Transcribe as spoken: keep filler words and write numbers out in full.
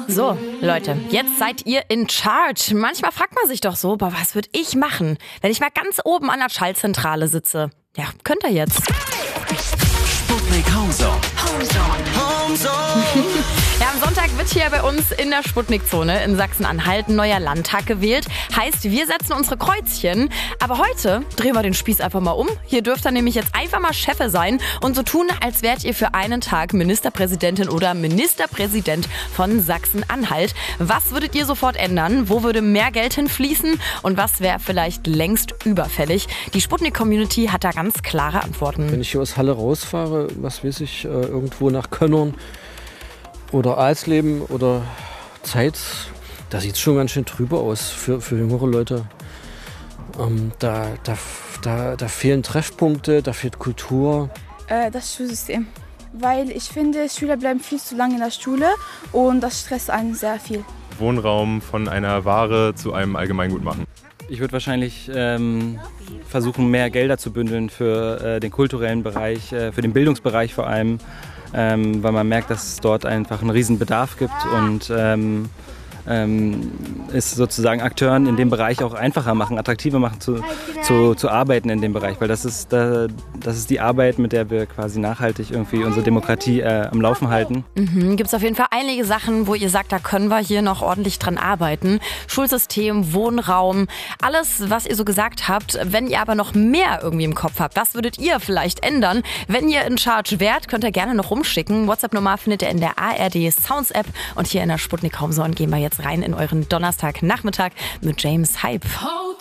So, Leute, jetzt seid ihr in charge. Manchmal fragt man sich doch so, boah, was würde ich machen, wenn ich mal ganz oben an der Schaltzentrale sitze? Ja, könnt ihr jetzt. Sputnik Homezone. Ja, am Sonntag wird hier bei uns in der Sputnik-Zone in Sachsen-Anhalt ein neuer Landtag gewählt. Heißt, wir setzen unsere Kreuzchen. Aber heute drehen wir den Spieß einfach mal um. Hier dürft ihr nämlich jetzt einfach mal Chefe sein und so tun, als wärt ihr für einen Tag Ministerpräsidentin oder Ministerpräsident von Sachsen-Anhalt. Was würdet ihr sofort ändern? Wo würde mehr Geld hinfließen? Und was wäre vielleicht längst überfällig? Die Sputnik-Community hat da ganz klare Antworten. Wenn ich hier aus Halle rausfahre, was weiß ich, äh, irgendwo nach Könnern oder Alsleben oder Zeitz, da sieht es schon ganz schön trüber aus für, für jüngere Leute. Ähm, da, da, da, da fehlen Treffpunkte, da fehlt Kultur. Äh, das Schulsystem. Weil ich finde, Schüler bleiben viel zu lange in der Schule und das stresst einen sehr viel. Wohnraum von einer Ware zu einem Allgemeingut machen. Ich würde wahrscheinlich ähm, versuchen, mehr Gelder zu bündeln für äh, den kulturellen Bereich, äh, für den Bildungsbereich vor allem, ähm, weil man merkt, dass es dort einfach einen riesen Bedarf gibt und ähm, ähm, es sozusagen Akteuren in dem Bereich auch einfacher machen, attraktiver machen zu, zu, zu arbeiten in dem Bereich, weil das ist, da, das ist die Arbeit, mit der wir quasi nachhaltig irgendwie unsere Demokratie äh, am Laufen halten. Mhm, gibt es auf jeden Fall einige Sachen, wo ihr sagt, da können wir hier noch ordentlich dran arbeiten. Schulsystem, Wohnraum, alles, was ihr so gesagt habt. Wenn ihr aber noch mehr irgendwie im Kopf habt, was würdet ihr vielleicht ändern? Wenn ihr in Charge wärt, könnt ihr gerne noch rumschicken. WhatsApp-Nummer findet ihr in der A R D Sounds App und hier in der Sputnik Homezone gehen wir jetzt rein in euren Donnerstagnachmittag mit James Hype.